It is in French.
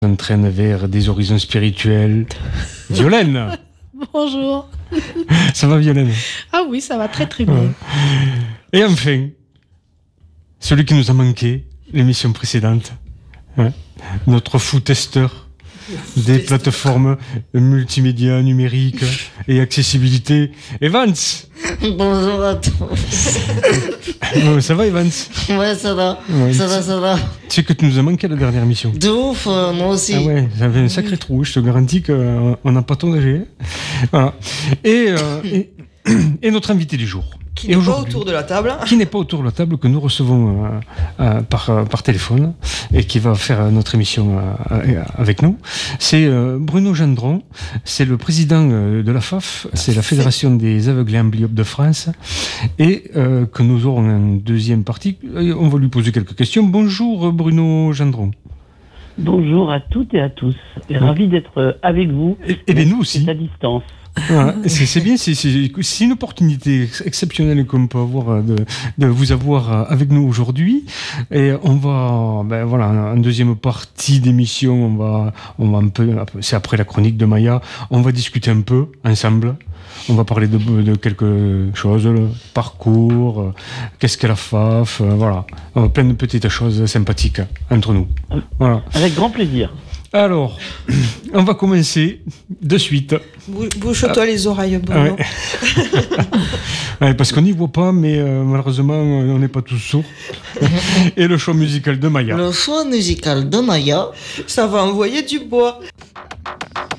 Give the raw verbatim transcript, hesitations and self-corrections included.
entraîne vers des horizons spirituels. Violaine. Bonjour. Ça va, Violaine? Ah oui, ça va très très bien. Ouais. Et enfin, celui qui nous a manqué, l'émission précédente, ouais. Notre fou testeur des plateformes multimédia, numériques et accessibilité, Evans. Bonjour à tous. Ouais, ça va, Evans? Ouais, ça va. Ouais, ça va, ça va. Tu sais que tu nous as manqué à la dernière émission. De ouf, euh, moi aussi. Ah ouais, ça avait un sacré trou. Je te garantis qu'on n'a pas ton âgé. Voilà. Et, euh, et, et notre invité du jour. Qui n'est pas autour de la table. Qui n'est pas autour de la table, que nous recevons euh, euh, par, euh, par téléphone et qui va faire notre émission euh, avec nous. C'est euh, Bruno Gendron, c'est le président euh, de la F A F, c'est la Fédération des aveugles et amblyopes de France, et euh, que nous aurons une deuxième partie. On va lui poser quelques questions. Bonjour Bruno Gendron. Bonjour à toutes et à tous, et ravi d'être avec vous. Et, et bien nous aussi. À distance. Voilà, c'est, c'est bien, c'est, c'est, c'est une opportunité exceptionnelle qu'on peut avoir de, de vous avoir avec nous aujourd'hui. Et on va, ben voilà, en deuxième partie d'émission, on va, on va un peu, c'est après la chronique de Maya, on va discuter un peu ensemble. On va parler de, de quelque chose, le parcours, qu'est-ce qu'est la F A F, voilà, plein de petites choses sympathiques entre nous. Voilà. Avec grand plaisir. Alors, on va commencer de suite. Bouche-toi ah. les oreilles, Bruno. Ouais. Ouais, parce qu'on n'y voit pas, mais euh, malheureusement, on n'est pas tous sourds. Et le choix musical de Maya. Le choix musical de Maya, ça va envoyer du bois.